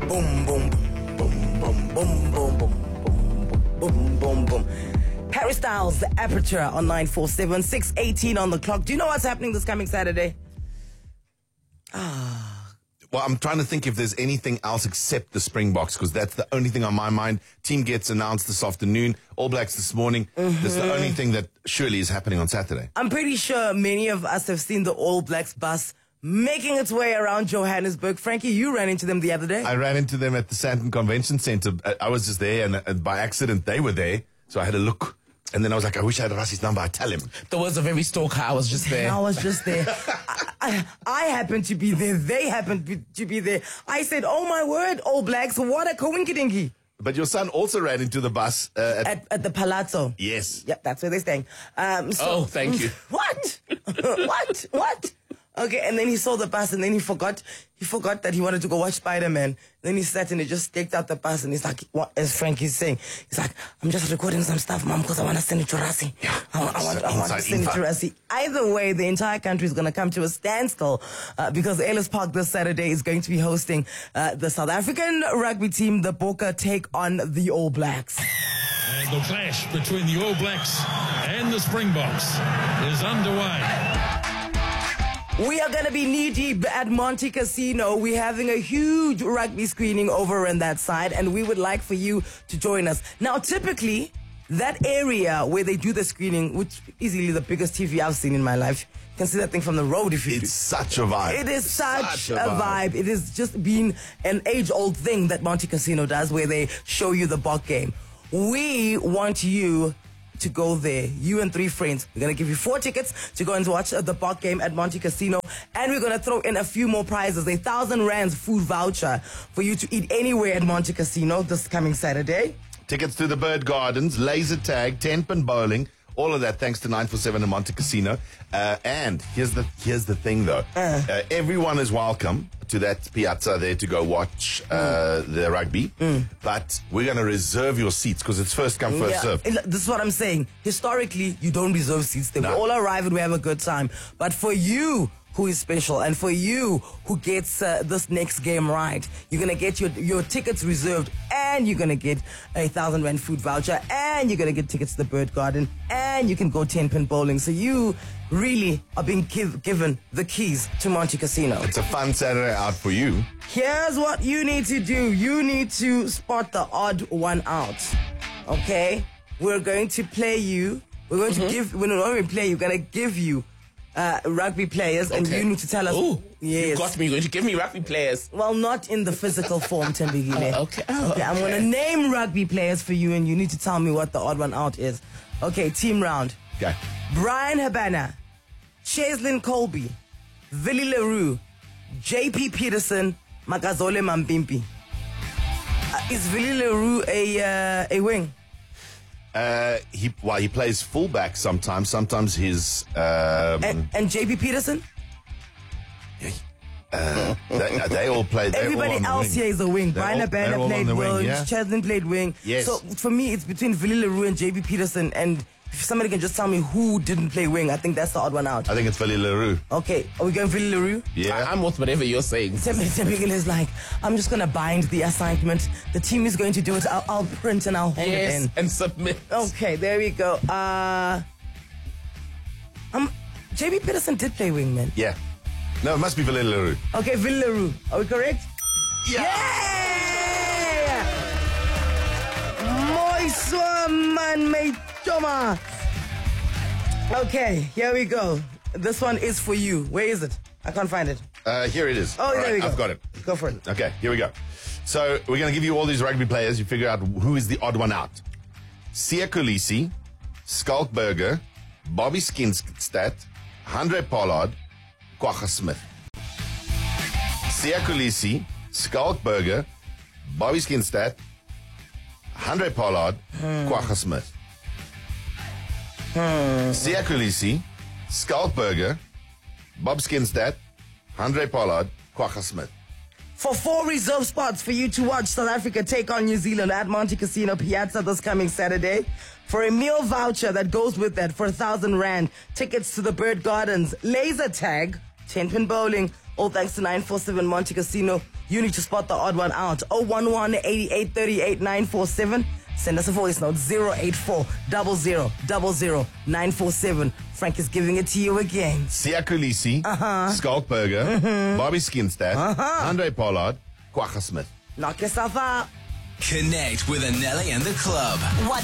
Boom, boom, boom, boom, boom, boom, boom, boom, boom, boom. Harry Styles, The Aperture on 947, 6:18 on the clock. Do you know what's happening this coming Saturday? Well, I'm trying to think if there's anything else except the Springboks, because that's the only thing on my mind. Team gets announced this afternoon. All Blacks this morning. That's the only thing that surely is happening on Saturday. I'm pretty sure many of us have seen the All Blacks bus making its way around Johannesburg. Frankie, you ran into them the other day. I ran into them at the Sandton Convention Center. I was just there, and by accident, they were there. So I had a look. And then I was like, I wish I had Rassi's number. I'd tell him. There was a very stalker. I was just there. I was just there. I happened to be there. They happened to be there. I said, oh my word, All Blacks, what a coinkydinky. But your son also ran into the bus. At the Palazzo. Yes. Yep, that's where they're staying. Thank you. What? What? Okay, and then he saw the bus, and then he forgot that he wanted to go watch Spider-Man. Then he sat and he just staked out the bus, and he's like, what, as Frankie's saying, he's like, I'm just recording some stuff, Mom, because I want to send it to Rassi. Yeah, I want to send it to Rassi. Either way, the entire country is going to come to a standstill because Ellis Park this Saturday is going to be hosting the South African rugby team, the Bokke, take on the All Blacks. And the clash between the All Blacks and the Springboks is underway. We are going to be knee-deep at Monte Casino. We're having a huge rugby screening over on that side, and we would like for you to join us. Now, typically, that area where they do the screening, which is easily the biggest TV I've seen in my life, you can see that thing from the road if you do. It's such a vibe. It is such a vibe. It has just been an age-old thing that Monte Casino does, where they show you the Bokke game. We want you to go there, you and 3 friends. We're going to give you 4 tickets to go and watch the Bokke game at Monte Casino, and we're going to throw in a few more prizes, 1,000 rands food voucher for you to eat anywhere at Monte Casino this coming Saturday. Tickets to the Bird Gardens, laser tag, 10-pin bowling, all of that thanks to 947 and Monte Casino. And here's the thing though. Everyone is welcome to that piazza there to go watch the rugby. But we're going to reserve your seats because it's first come, first serve. This is what I'm saying. Historically, you don't reserve seats. They all arrive and we have a good time. But for you who is special, and for you who gets this next game right, you're going to get your tickets reserved, and you're going to get 1,000 rand food voucher, and you're going to get tickets to the Bird Garden, and you can go 10-pin bowling. So you really are being given the keys to Monte Casino. It's a fun Saturday out for you. Here's what you need to do. You need to spot the odd one out. Okay? We're going to play you. We're going to give, when we play, we're going to give you rugby players, and you need to tell us. Oh, yes. You got me. You're going to give me rugby players. Well, not in the physical form, Tembegile. Okay. Okay, I'm going to name rugby players for you, and you need to tell me what the odd one out is. Okay, team round. Okay. Brian Habana, Cheslin Colby, Willie Leroux, JP Peterson, Makazole Mambimpi. Is Willie Leroux a wing? He plays fullback sometimes. Sometimes he's And JP Peterson? they all play. Everybody else here is a wing. Brian Habana played wing. Cheslin played wing. Yes. So for me, it's between Willie Leroux and JP Peterson. And if somebody can just tell me who didn't play wing, I think that's the odd one out. I think it's Willie Leroux. Okay, are we going Willie Leroux? Yeah. I'm with whatever you're saying. Tembegile is like, I'm just going to bind the assignment. The team is going to do it. I'll print and I'll hold it in. And submit. Okay, there we go. JB Peterson did play wing, man. Yeah. No, it must be Willie Leroux. Okay, Willie Leroux. Are we correct? Yeah. Man, mate, Toma. Okay, here we go. This one is for you. Where is it? I can't find it. Here it is. Oh, all there right, we go. I've got it. Go for it. Okay, here we go. So we're going to give you all these rugby players. You figure out who is the odd one out. Siya Kolisi, Skalk Burger, Bobby Skinstad, Handré Pollard, Kwagga Smith. Siya Kolisi, Skalk Burger, Bobby Skinstad, Handré Pollard, Kwagga Smith. Siya Kolisi, Skalk Burger, Bob Skinstad, Handré Pollard, Kwagga Smith. For 4 reserve spots for you to watch South Africa take on New Zealand at Monte Casino Piazza this coming Saturday. For a meal voucher that goes with that for 1,000 rand. Tickets to the Bird Gardens, laser tag, 10-pin bowling, all thanks to 947 Monte Casino. You need to spot the odd one out. 011-8838-947. Send us a voice note, 084-0000-947. Frank is giving it to you again. Sia Kolisi, Skalkberger, Bobby Skinstad, Andre Pollard, Kwagga Smith. Knock yourself out. Connect with Anelli and the club.